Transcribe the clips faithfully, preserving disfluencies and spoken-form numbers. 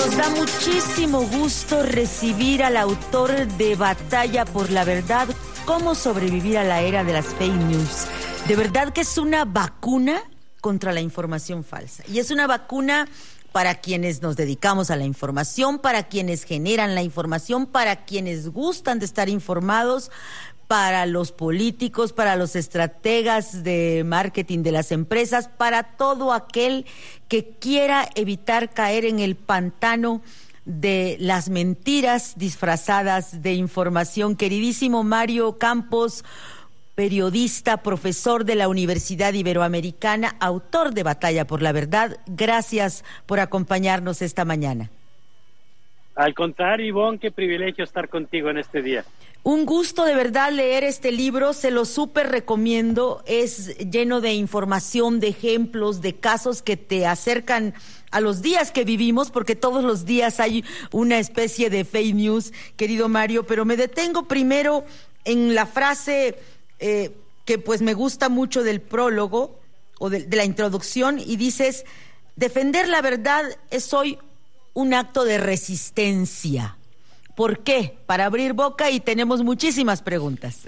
Nos da muchísimo gusto recibir al autor de Batalla por la Verdad, cómo sobrevivir a la era de las fake news. De verdad que es una vacuna contra la información falsa. Y es una vacuna para quienes nos dedicamos a la información, para quienes generan la información, para quienes gustan de estar informados, para los políticos, para los estrategas de marketing de las empresas, para todo aquel que quiera evitar caer en el pantano de las mentiras disfrazadas de información. Queridísimo Mario Campos, periodista, profesor de la Universidad Iberoamericana, autor de Batalla por la Verdad, gracias por acompañarnos esta mañana. Al contrario, Ivonne, qué privilegio estar contigo en este día. Un gusto de verdad leer este libro, se lo súper recomiendo, es lleno de información, de ejemplos, de casos que te acercan a los días que vivimos, porque todos los días hay una especie de fake news, querido Mario, pero me detengo primero en la frase eh, que pues me gusta mucho del prólogo, o de, de la introducción, y dices, defender la verdad es hoy un acto de resistencia. ¿Por qué? Para abrir boca y tenemos muchísimas preguntas.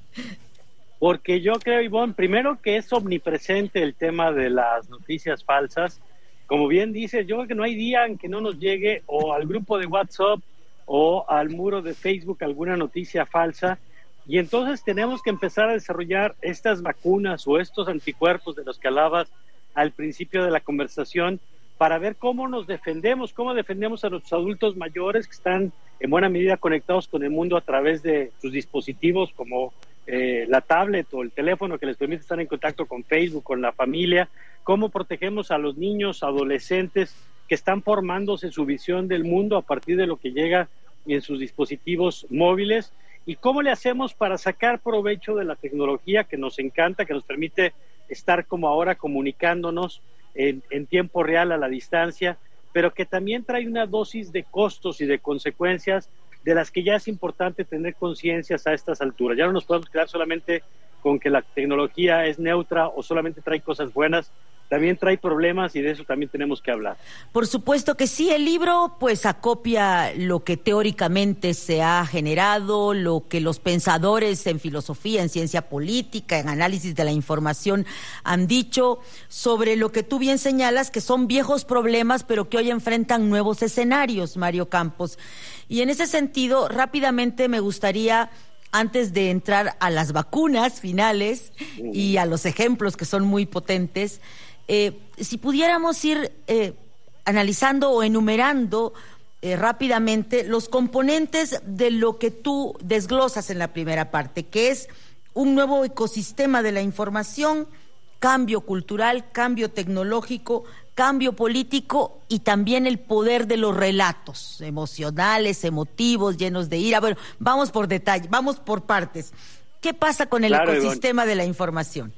Porque yo creo, Ivonne, primero que es omnipresente el tema de las noticias falsas. Como bien dices, yo creo que no hay día en que no nos llegue o al grupo de WhatsApp o al muro de Facebook alguna noticia falsa. Y entonces tenemos que empezar a desarrollar estas vacunas o estos anticuerpos de los que hablabas al principio de la conversación, para ver cómo nos defendemos, cómo defendemos a los adultos mayores que están en buena medida conectados con el mundo a través de sus dispositivos como eh, la tablet o el teléfono que les permite estar en contacto con Facebook, con la familia, cómo protegemos a los niños, adolescentes que están formándose su visión del mundo a partir de lo que llega en sus dispositivos móviles, y cómo le hacemos para sacar provecho de la tecnología que nos encanta, que nos permite estar como ahora comunicándonos En, en tiempo real a la distancia, pero que también trae una dosis de costos y de consecuencias de las que ya es importante tener conciencias a estas alturas. Ya no nos podemos quedar solamente con que la tecnología es neutra o solamente trae cosas buenas, también trae problemas y de eso también tenemos que hablar. Por supuesto que sí, el libro pues acopia lo que teóricamente se ha generado, lo que los pensadores en filosofía, en ciencia política, en análisis de la información han dicho sobre lo que tú bien señalas, que son viejos problemas pero que hoy enfrentan nuevos escenarios, Mario Campos. Y en ese sentido, rápidamente me gustaría, antes de entrar a las vacunas finales y a los ejemplos que son muy potentes, Eh, si pudiéramos ir eh, analizando o enumerando eh, rápidamente los componentes de lo que tú desglosas en la primera parte, que es un nuevo ecosistema de la información, cambio cultural, cambio tecnológico, cambio político y también el poder de los relatos emocionales, emotivos, llenos de ira. Bueno, vamos por detalle, vamos por partes. ¿Qué pasa con el claro, ecosistema Ivonne. de la información?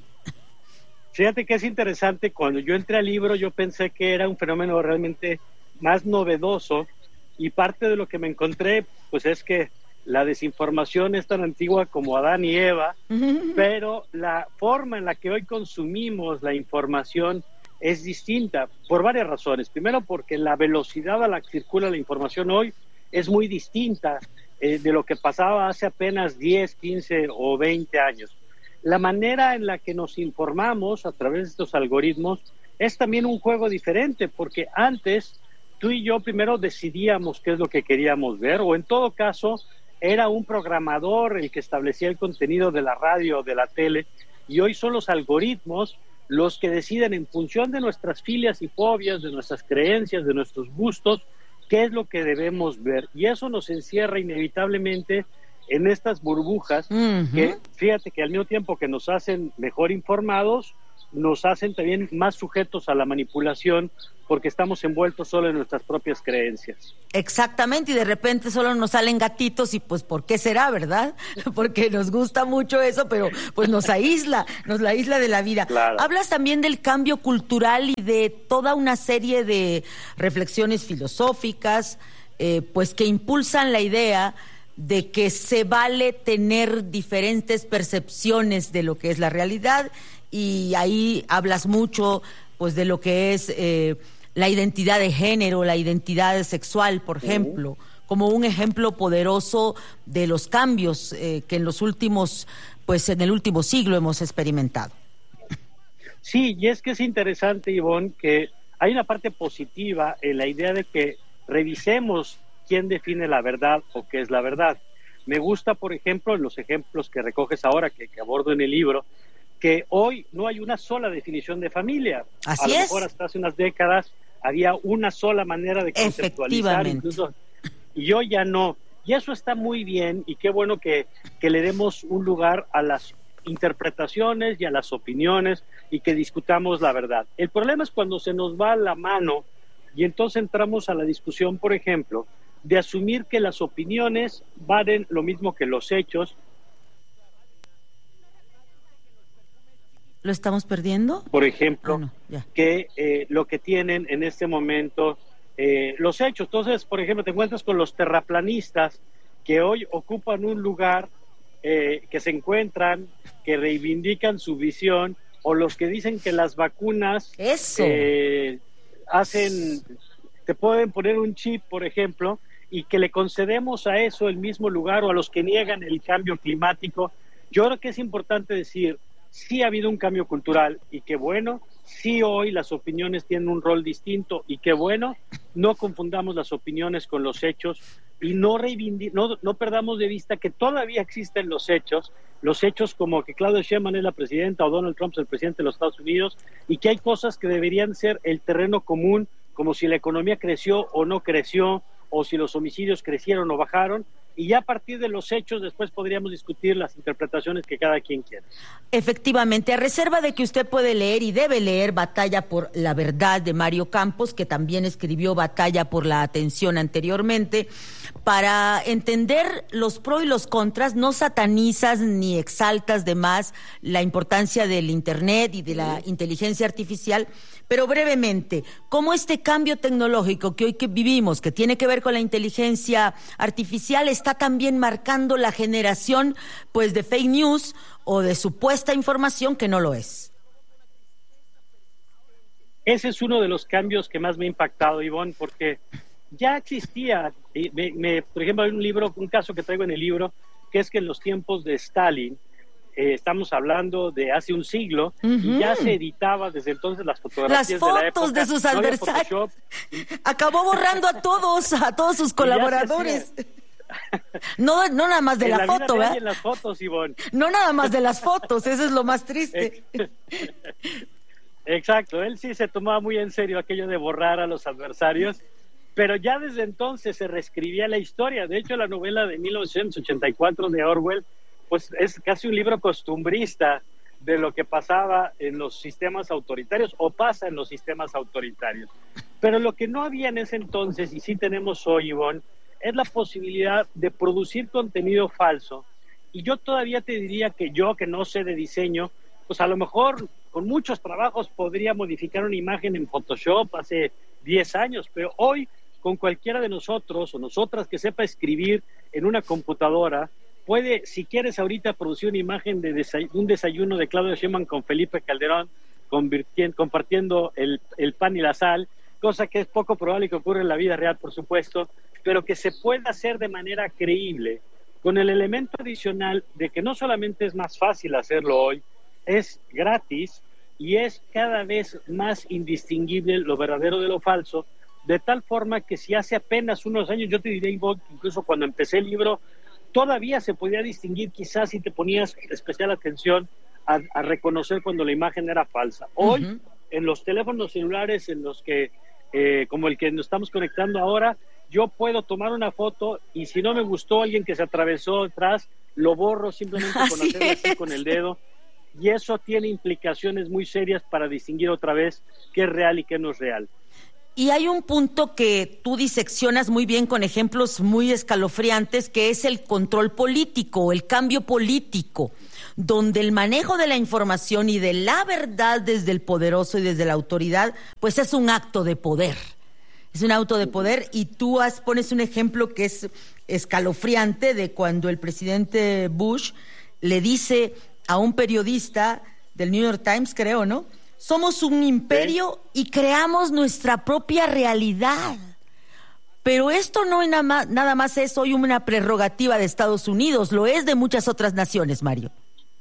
Fíjate que es interesante, cuando yo entré al libro yo pensé que era un fenómeno realmente más novedoso, y parte de lo que me encontré pues es que la desinformación es tan antigua como Adán y Eva, pero la forma en la que hoy consumimos la información es distinta por varias razones. Primero, porque la velocidad a la que circula la información hoy es muy distinta eh, de lo que pasaba hace apenas diez, quince o veinte años. La manera en la que nos informamos a través de estos algoritmos es también un juego diferente, porque antes tú y yo primero decidíamos qué es lo que queríamos ver, o en todo caso era un programador el que establecía el contenido de la radio o de la tele, y hoy son los algoritmos los que deciden en función de nuestras filias y fobias, de nuestras creencias, de nuestros gustos, qué es lo que debemos ver, y eso nos encierra inevitablemente en estas burbujas, uh-huh. que fíjate que al mismo tiempo que nos hacen mejor informados, nos hacen también más sujetos a la manipulación, porque estamos envueltos solo en nuestras propias creencias. Exactamente, y de repente solo nos salen gatitos, y pues ¿por qué será, verdad? Porque nos gusta mucho eso, pero pues nos aísla, nos la aísla de la vida. Claro. Hablas también del cambio cultural y de toda una serie de reflexiones filosóficas, eh, pues que impulsan la idea de que se vale tener diferentes percepciones de lo que es la realidad, y ahí hablas mucho pues de lo que es eh, la identidad de género, la identidad sexual, por ejemplo, uh-huh. como un ejemplo poderoso de los cambios eh, que en los últimos, pues en el último siglo hemos experimentado. Sí, y es que es interesante, Ivonne, que hay una parte positiva en la idea de que revisemos quién define la verdad o qué es la verdad. Me gusta, por ejemplo, en los ejemplos que recoges ahora, que, que abordo en el libro, que hoy no hay una sola definición de familia. Así a lo es. mejor hasta hace unas décadas había una sola manera de conceptualizar, incluso, y hoy ya no. Y eso está muy bien, y qué bueno que, que le demos un lugar a las interpretaciones y a las opiniones y que discutamos la verdad. El problema es cuando se nos va la mano y entonces entramos a la discusión, por ejemplo, de asumir que las opiniones valen lo mismo que los hechos. ¿Lo estamos perdiendo? Por ejemplo, ah, no, ya. que eh, lo que tienen en este momento eh, los hechos. Entonces, por ejemplo, te encuentras con los terraplanistas que hoy ocupan un lugar eh, que se encuentran, que reivindican su visión, o los que dicen que las vacunas Eso. Eh, hacen, te pueden poner un chip, por ejemplo, y que le concedemos a eso el mismo lugar, o a los que niegan el cambio climático. Yo creo que es importante decir, sí ha habido un cambio cultural, y qué bueno, sí hoy las opiniones tienen un rol distinto, y qué bueno, no confundamos las opiniones con los hechos, y no, reivindi- no, no perdamos de vista que todavía existen los hechos, los hechos como que Claudia Sheinbaum es la presidenta o Donald Trump es el presidente de los Estados Unidos, y que hay cosas que deberían ser el terreno común, como si la economía creció o no creció, o si los homicidios crecieron o bajaron, y ya a partir de los hechos después podríamos discutir las interpretaciones que cada quien quiera. Efectivamente, a reserva de que usted puede leer y debe leer Batalla por la Verdad de Mario Campos, que también escribió Batalla por la Atención anteriormente, para entender los pros y los contras. No satanizas ni exaltas de más la importancia del Internet y de la inteligencia artificial, pero brevemente, ¿cómo este cambio tecnológico que hoy que vivimos, que tiene que ver con la inteligencia artificial, está también marcando la generación pues de fake news o de supuesta información que no lo es? Ese es uno de los cambios que más me ha impactado, Ivonne, porque ya existía, me, me, por ejemplo, hay un libro, un caso que traigo en el libro, que es que en los tiempos de Stalin, Eh, estamos hablando de hace un siglo, uh-huh. y ya se editaba desde entonces las fotografías las fotos de la época. de sus adversarios. No acabó borrando a todos, a todos sus colaboradores. No, no nada más de la, la foto, ¿verdad? En las fotos, Ivonne. No nada más de las fotos, eso es lo más triste. Exacto, él sí se tomaba muy en serio aquello de borrar a los adversarios, pero ya desde entonces se reescribía la historia. De hecho, la novela de mil novecientos ochenta y cuatro de Orwell, pues es casi un libro costumbrista de lo que pasaba en los sistemas autoritarios o pasa en los sistemas autoritarios. Pero lo que no había en ese entonces, y sí tenemos hoy, Ivonne, es la posibilidad de producir contenido falso. Y yo todavía te diría que yo, que no sé de diseño, pues a lo mejor con muchos trabajos podría modificar una imagen en Photoshop hace diez años, pero hoy con cualquiera de nosotros o nosotras que sepa escribir en una computadora, puede, si quieres ahorita, producir una imagen de desay- un desayuno de Claudia Sheinbaum con Felipe Calderón, compartiendo el, el pan y la sal, cosa que es poco probable que ocurra en la vida real, por supuesto, pero que se pueda hacer de manera creíble, con el elemento adicional de que no solamente es más fácil hacerlo hoy, es gratis y es cada vez más indistinguible lo verdadero de lo falso, de tal forma que si hace apenas unos años, yo te diría, incluso cuando empecé el libro, todavía se podía distinguir, quizás si te ponías especial atención a, a reconocer cuando la imagen era falsa. Hoy, uh-huh. en los teléfonos celulares en los que, eh, como el que nos estamos conectando ahora, yo puedo tomar una foto y si no me gustó alguien que se atravesó detrás, lo borro simplemente con hacerlo así con el dedo. Y eso tiene implicaciones muy serias para distinguir otra vez qué es real y qué no es real. Y hay un punto que tú diseccionas muy bien con ejemplos muy escalofriantes, que es el control político, el cambio político, donde el manejo de la información y de la verdad desde el poderoso y desde la autoridad, pues es un acto de poder. Es un acto de poder y tú has, pones un ejemplo que es escalofriante de cuando el presidente Bush le dice a un periodista del New York Times, creo, ¿no?, Somos un imperio ¿Sí? y creamos nuestra propia realidad. Pero esto no es nada más, nada más es hoy una prerrogativa de Estados Unidos, lo es de muchas otras naciones, Mario.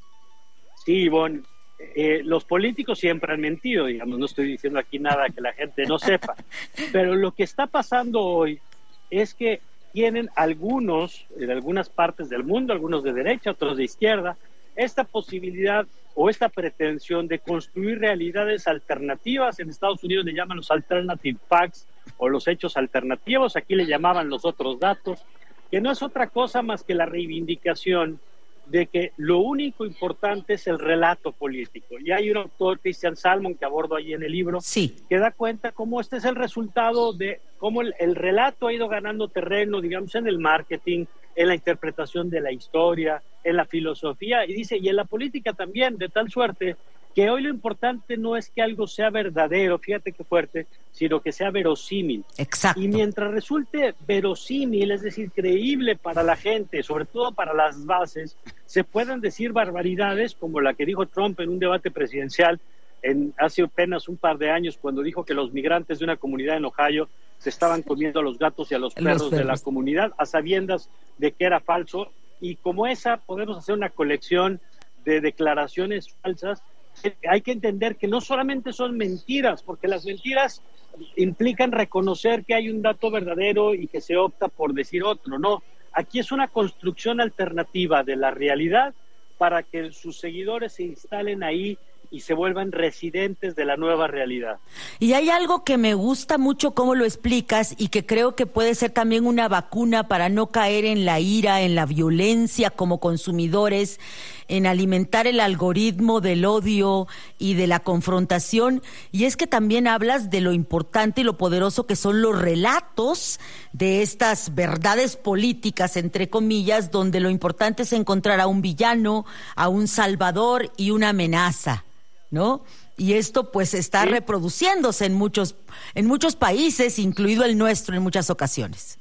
Sí, Ivonne, eh, los políticos siempre han mentido, digamos, no estoy diciendo aquí nada que la gente no sepa, pero lo que está pasando hoy es que tienen algunos, en algunas partes del mundo, algunos de derecha, otros de izquierda, esta posibilidad o esta pretensión de construir realidades alternativas. En Estados Unidos le llaman los alternative facts o los hechos alternativos, aquí le llamaban los otros datos, que no es otra cosa más que la reivindicación de que lo único importante es el relato político. Y hay un autor, Christian Salmon, que abordo ahí en el libro, sí. que da cuenta cómo este es el resultado de cómo el, el relato ha ido ganando terreno, digamos, en el marketing, en la interpretación de la historia, en la filosofía, y dice, y en la política también, de tal suerte que hoy lo importante no es que algo sea verdadero, fíjate qué fuerte, sino que sea verosímil. Exacto. Y mientras resulte verosímil, es decir, creíble para la gente, sobre todo para las bases, se pueden decir barbaridades como la que dijo Trump en un debate presidencial en, hace apenas un par de años, cuando dijo que los migrantes de una comunidad en Ohio se estaban comiendo a los gatos y a los perros, los perros de la comunidad, a sabiendas de que era falso. Y como esa, podemos hacer una colección de declaraciones falsas. Hay que entender que no solamente son mentiras, porque las mentiras implican reconocer que hay un dato verdadero y que se opta por decir otro. No, aquí es una construcción alternativa de la realidad para que sus seguidores se instalen ahí y se vuelvan residentes de la nueva realidad. Y hay algo que me gusta mucho cómo lo explicas y que creo que puede ser también una vacuna para no caer en la ira, en la violencia como consumidores, en alimentar el algoritmo del odio y de la confrontación. Y es que también hablas de lo importante y lo poderoso que son los relatos de estas verdades políticas, entre comillas, donde lo importante es encontrar a un villano, a un salvador y una amenaza, ¿no? Y esto pues está ¿Sí? reproduciéndose en muchos, en muchos países, incluido el nuestro en muchas ocasiones.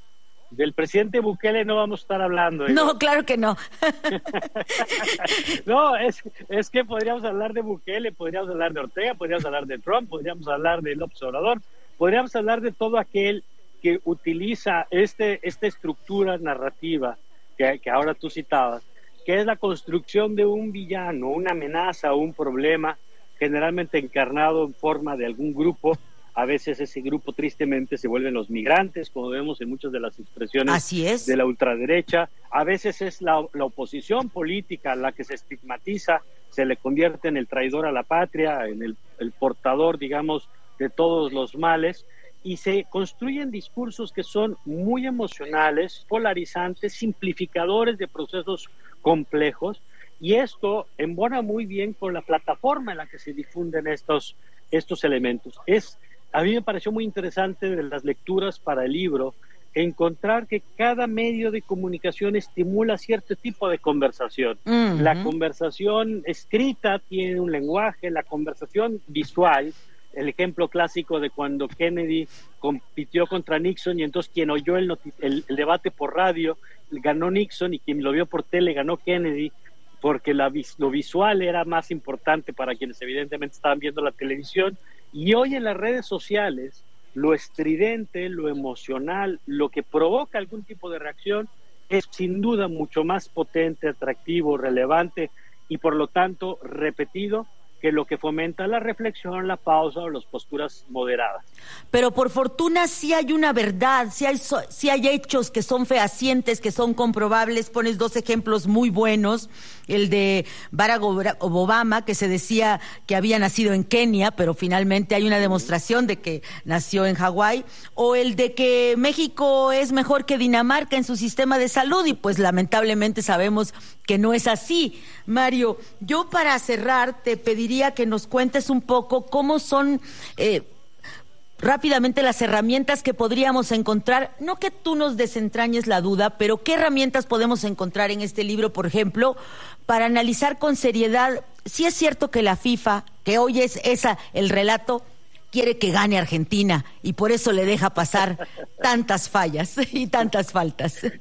Del presidente Bukele no vamos a estar hablando. ¿eh? No, claro que no. No, es, es que podríamos hablar de Bukele, podríamos hablar de Ortega, podríamos hablar de Trump, podríamos hablar de López Obrador, podríamos hablar de todo aquel que utiliza este, esta estructura narrativa que, que ahora tú citabas, que es la construcción de un villano, una amenaza o un problema, generalmente encarnado en forma de algún grupo. A veces ese grupo tristemente se vuelven los migrantes, como vemos en muchas de las expresiones Así es. de la ultraderecha. A veces es la, la oposición política la que se estigmatiza, se le convierte en el traidor a la patria, en el, el portador, digamos, de todos los males, y se construyen discursos que son muy emocionales, polarizantes, simplificadores de procesos complejos, y esto embona muy bien con la plataforma en la que se difunden estos, estos elementos. Es, a mí me pareció muy interesante de las lecturas para el libro encontrar que cada medio de comunicación estimula cierto tipo de conversación. Uh-huh. La conversación escrita tiene un lenguaje, la conversación visual, el ejemplo clásico de cuando Kennedy compitió contra Nixon y entonces quien oyó el, noti- el, el debate por radio ganó Nixon y quien lo vio por tele ganó Kennedy, porque la, lo visual era más importante para quienes evidentemente estaban viendo la televisión. Y hoy en las redes sociales, lo estridente, lo emocional, lo que provoca algún tipo de reacción es sin duda mucho más potente, atractivo, relevante y por lo tanto repetido que lo que fomenta la reflexión, la pausa o las posturas moderadas. Pero por fortuna sí hay una verdad, sí hay, so, sí hay hechos que son fehacientes, que son comprobables. Pones dos ejemplos muy buenos, el de Barack Obama, que se decía que había nacido en Kenia, pero finalmente hay una demostración de que nació en Hawái, o el de que México es mejor que Dinamarca en su sistema de salud, y pues lamentablemente sabemos que no es así. Mario, yo para cerrar te pediría que nos cuentes un poco cómo son eh, rápidamente las herramientas que podríamos encontrar, no que tú nos desentrañes la duda, pero qué herramientas podemos encontrar en este libro, por ejemplo, para analizar con seriedad si es cierto que la FIFA, que hoy es esa el relato, quiere que gane Argentina y por eso le deja pasar tantas fallas y tantas faltas.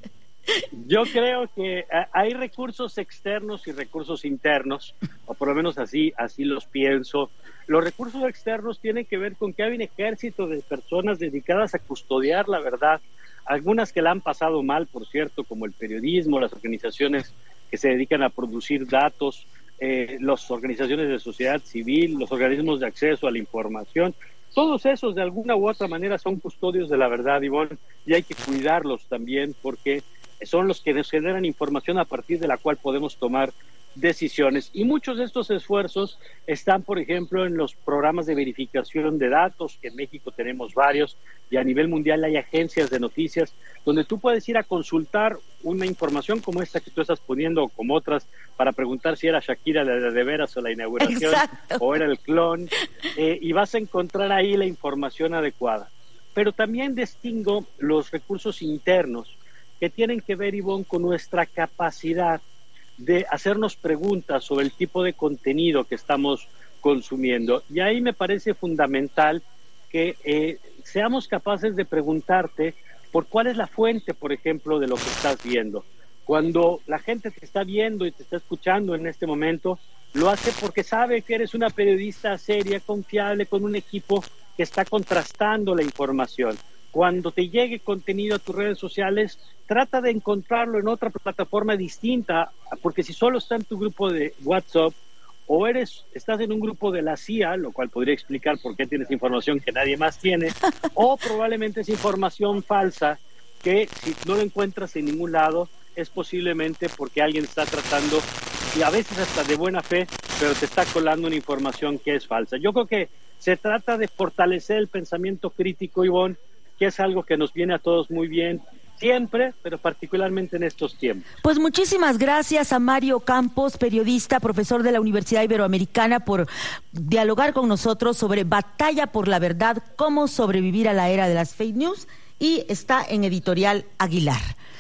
Yo creo que hay recursos externos y recursos internos, o por lo menos así, así los pienso. Los recursos externos tienen que ver con que hay un ejército de personas dedicadas a custodiar la verdad, algunas que la han pasado mal, por cierto, como el periodismo, las organizaciones que se dedican a producir datos, eh, las organizaciones de sociedad civil, los organismos de acceso a la información. Todos esos de alguna u otra manera son custodios de la verdad, Ivonne, y hay que cuidarlos también porque son los que nos generan información a partir de la cual podemos tomar decisiones. Y muchos de estos esfuerzos están, por ejemplo, en los programas de verificación de datos, que en México tenemos varios, y a nivel mundial hay agencias de noticias donde tú puedes ir a consultar una información como esta que tú estás poniendo o como otras para preguntar si era Shakira de, de veras o la inauguración. Exacto. O era el clon, eh, y vas a encontrar ahí la información adecuada. Pero también distingo los recursos internos que tienen que ver, Ivonne, con nuestra capacidad de hacernos preguntas sobre el tipo de contenido que estamos consumiendo. Y ahí me parece fundamental que eh, seamos capaces de preguntarte por cuál es la fuente, por ejemplo, de lo que estás viendo. Cuando la gente te está viendo y te está escuchando en este momento, lo hace porque sabe que eres una periodista seria, confiable, con un equipo que está contrastando la información. Cuando te llegue contenido a tus redes sociales, trata de encontrarlo en otra plataforma distinta, porque si solo está en tu grupo de WhatsApp o eres estás en un grupo de la C I A, lo cual podría explicar por qué tienes información que nadie más tiene, o probablemente es información falsa que si no lo encuentras en ningún lado es posiblemente porque alguien está tratando, y a veces hasta de buena fe, pero te está colando una información que es falsa. Yo creo que se trata de fortalecer el pensamiento crítico, Ivonne, que es algo que nos viene a todos muy bien siempre, pero particularmente en estos tiempos. Pues muchísimas gracias a Mario Campos, periodista, profesor de la Universidad Iberoamericana, por dialogar con nosotros sobre Batalla por la Verdad, cómo sobrevivir a la era de las fake news, y está en Editorial Aguilar.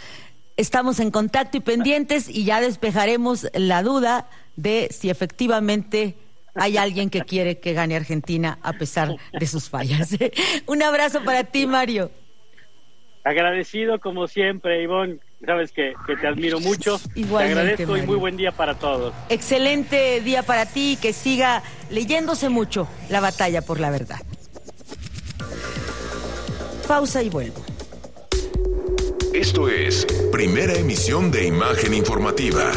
Estamos en contacto y pendientes y ya despejaremos la duda de si efectivamente hay alguien que quiere que gane Argentina a pesar de sus fallas. Un abrazo para ti, Mario. Agradecido como siempre, Ivonne. Sabes que, que te admiro mucho. Igualmente, te agradezco, Mario. Y muy buen día para todos. Excelente día para ti, que siga leyéndose mucho la batalla por la verdad. Pausa y vuelvo. Esto es Primera Emisión de Imagen Informativa.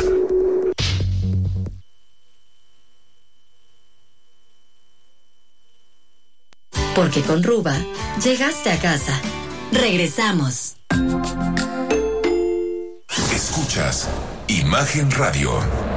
Porque con Ruba llegaste a casa. Regresamos. Escuchas Imagen Radio.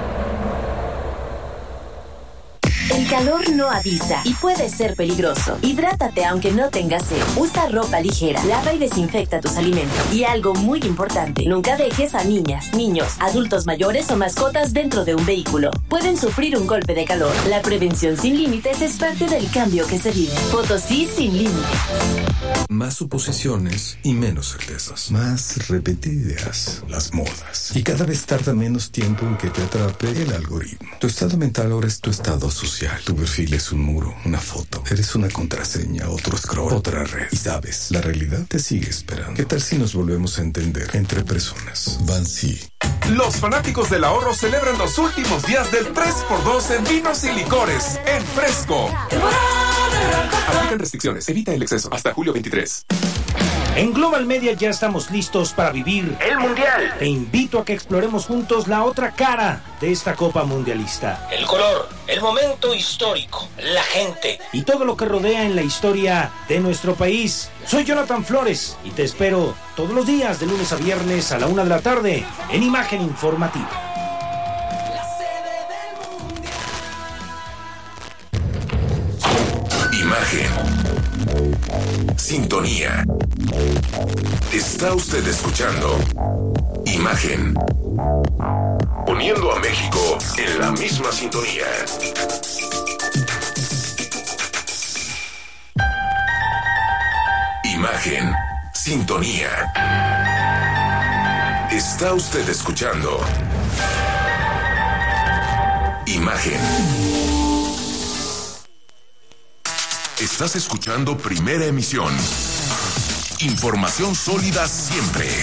El calor no avisa y puede ser peligroso. Hidrátate aunque no tengas sed. Usa ropa ligera, lava y desinfecta tus alimentos. Y algo muy importante, nunca dejes a niñas, niños, adultos mayores o mascotas dentro de un vehículo. Pueden sufrir un golpe de calor. La prevención sin límites es parte del cambio que se vive. Potosí sin límites. Más suposiciones y menos certezas. Más repetidas las modas. Y cada vez tarda menos tiempo en que te atrape el algoritmo. Tu estado mental ahora es tu estado social. Tu perfil es un muro, una foto. Eres una contraseña, otro scroll, otra red. Y sabes, la realidad te sigue esperando. ¿Qué tal si nos volvemos a entender entre personas? Bansi. Los fanáticos del ahorro celebran los últimos días del tres por dos en vinos y licores en Fresco. Aplican restricciones, evita el exceso. Hasta julio veintitrés. En Global Media ya estamos listos para vivir el Mundial. Te invito a que exploremos juntos la otra cara de esta Copa Mundialista. El color, el momento histórico, la gente y todo lo que rodea en la historia de nuestro país. Soy Jonathan Flores y te espero todos los días de lunes a viernes a la una de la tarde en Imagen Informativa. Imagen. Sintonía. Está usted escuchando Imagen. Poniendo a México en la misma sintonía. Imagen. Sintonía. Está usted escuchando Imagen. Estás escuchando Primera Emisión. Información sólida siempre.